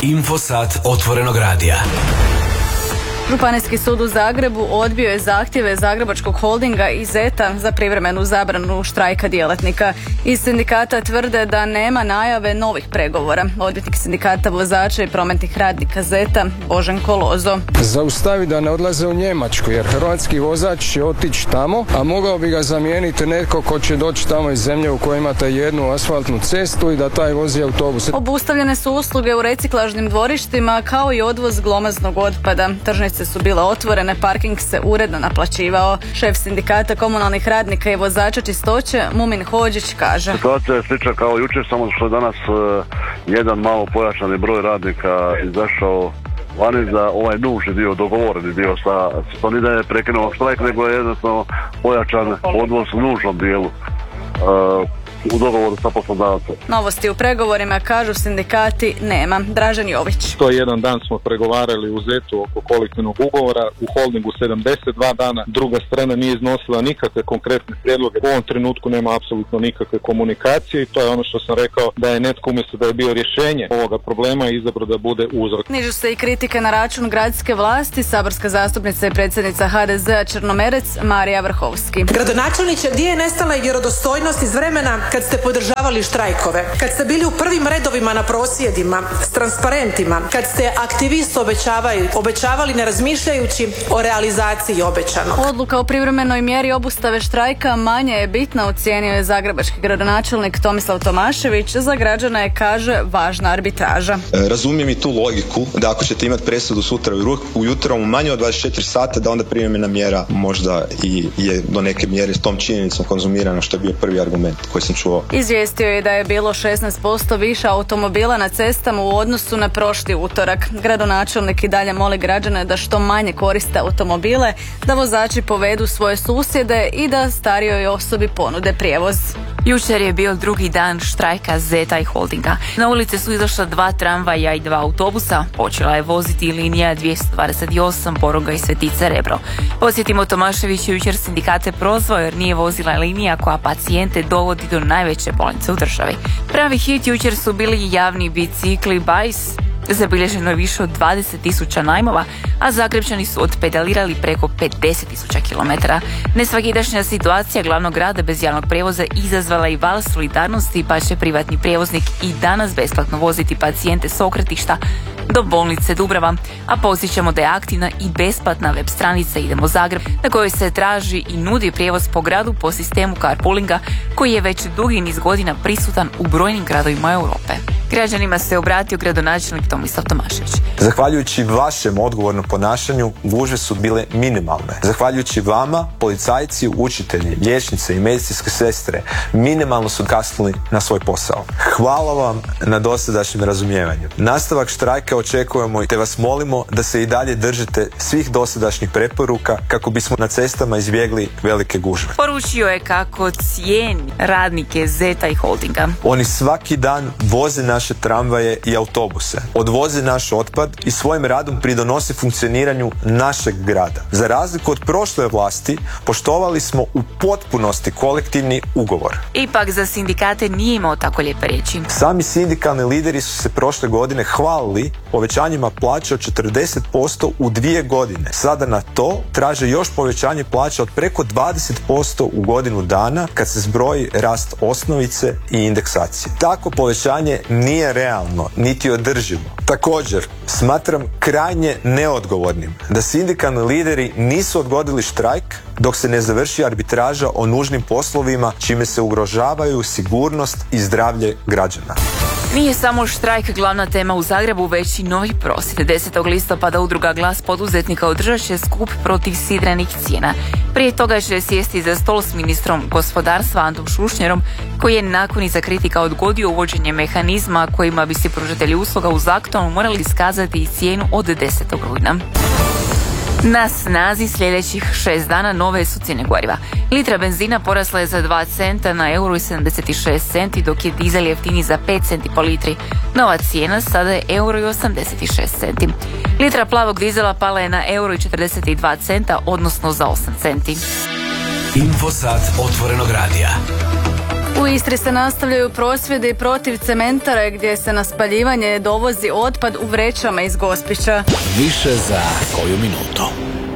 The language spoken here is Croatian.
Infosat otvorenog radija. Županijski sud u Zagrebu odbio je zahtjeve Zagrebačkog holdinga i ZET-a za privremenu zabranu štrajka djelatnika. Iz sindikata tvrde da nema najave novih pregovora. Odvjetnik sindikata vozača i prometnih radnika ZET-a Boženko Lozo. Zaustavi da ne odlaze u Njemačku, jer hrvatski vozač će otići tamo, a mogao bi ga zamijeniti netko ko će doći tamo iz zemlje u kojoj imate jednu asfaltnu cestu i da taj vozi autobus. Obustavljene su usluge u reciklažnim dvorištima kao i odvoz glomaznog otpada. Tržnice su bile otvorene, parking se uredno naplaćivao. Šef sindikata komunalnih radnika i vozača čistoće Mumin Hodžić kaže: Situacija je slična kao jučer, samo što je danas jedan malo pojačani broj radnika izašao vani za ovaj nužni dio, dogovoreni dio to nije da je prekinuo štrajk, nego je jednostavno pojačan odvoz u nužnom dijelu u dogovoru sa poslodavcem. Novosti u pregovorima, kažu sindikati, nema. Dražen Jović. To jedan dan smo pregovarali u ZET-u oko kolektivnog ugovora, u holdingu 72 dana, druga strana nije iznosila nikakve konkretne prijedloge. U ovom trenutku nema apsolutno nikakve komunikacije i to je ono što sam rekao, da je netko umjesto da je bio rješenje ovoga problema izabrao da bude uzrok. Nižu se i kritike na račun gradske vlasti. Saborska zastupnica i predsjednica HDZ-a Črnomerec Marija Vrhovski. Gradonačelniče, gdje je nestala i vjerodostojnost iz vremena kad ste podržavali štrajkove, kad ste bili u prvim redovima na prosvjedima s transparentima, kad ste aktivist obećavali ne razmišljajući o realizaciji obećanog. Odluka o privremenoj mjeri obustave štrajka manje je bitna, ocijenio je zagrebački gradonačelnik Tomislav Tomašević. Za građana je, kaže, važna arbitraža. Razumijem i tu logiku da ako ćete imati presudu sutra ujutro u manje od 24 sata, da onda privremena mjera možda i je do neke mjere s tom činjenicom konzumirana, što je bio prvi argument koji sam čuo. Izvijestio je da je bilo 16% više automobila na cestama u odnosu na prošli utorak. Gradonačelnik i dalje moli građane da što manje koriste automobile, da vozači povedu svoje susjede i da starijoj osobi ponude prijevoz. Jučer je bio drugi dan štrajka ZET-a i holdinga. Na ulice su izašla 2 tramvaja i 2 autobusa. Počela je voziti linija 228 Poroga i Svetice Rebro. Podsjetimo, Tomašević je jučer sindikate prozvao jer nije vozila linija koja pacijente dovodi do najveće bolnice u državi. Pravi hit jučer su bili javni bicikli Bajs. Zabilježeno je više od 20.000 najmova, a Zagrepčani su odpedalirali preko 50.000 km. Nesvakidašnja situacija glavnog grada bez javnog prijevoza izazvala i val solidarnosti, pa će privatni prijevoznik i danas besplatno voziti pacijente s okretišta do bolnice Dubrava, a podsjećamo da je aktivna i besplatna web stranica Idemo Zagreb, na kojoj se traži i nudi prijevoz po gradu po sistemu carpoolinga, koji je već dugi niz godina prisutan u brojnim gradovima Europe. Građanima se obratio gradonačelnik Tomislav Tomašević. Zahvaljujući vašem odgovornom ponašanju, gužve su bile minimalne. Zahvaljujući vama, policajci, učitelji, liječnice i medicinske sestre minimalno su kasnili na svoj posao. Hvala vam na dosadašnjem razumijevanju. Nastavak štrajka očekujemo te vas molimo da se i dalje držite svih dosadašnjih preporuka kako bismo na cestama izbjegli velike gužve. Poručio je kako cijeni radnike ZET-a i holdinga. Oni svaki dan voze naše tramvaje i autobuse, odvoze naš otpad i svojim radom pridonose funkcioniranju našeg grada. Za razliku od prošle vlasti, poštovali smo u potpunosti kolektivni ugovor. Ipak za sindikate nije imao tako lijepe riječi. Sami sindikalni lideri su se prošle godine hvalili povećanjima plaća od 40% u 2 godine. Sada na to traže još povećanje plaća od preko 20% u godinu dana kad se zbroji rast osnovice i indeksacije. Tako povećanje nije realno, niti održivo. Također, smatram krajnje neodgovornim da sindikalni lideri nisu odgodili štrajk dok se ne završi arbitraža o nužnim poslovima čime se ugrožavaju sigurnost i zdravlje građana. Nije samo štrajk glavna tema u Zagrebu, već i novi prosvjed. 10. listopada udruga Glas poduzetnika održat će skup protiv sidrenih cijena. Prije toga će sjesti za stol s ministrom gospodarstva Antom Šušnjerom, koji je nakon iza kritika odgodio uvođenje mehanizma kojima bi se pružatelji usluga uz aktualnu morali iskazati i cijenu od 10. rujna. Na snazi sljedećih 6 dana nove su cijene goriva. Litra benzina porasla je za 2 centa na €76 centi, dok je dizel jeftiniji za 5 centi po litri. Nova cijena sada je €86 centi. Litra plavog dizela pala je na €42 centa, odnosno za 8 centi. Infosat otvorenog radija. U Istri se nastavljaju prosvjedi protiv cementare gdje se na spaljivanje dovozi otpad u vrećama iz Gospića. Više za koju minutu.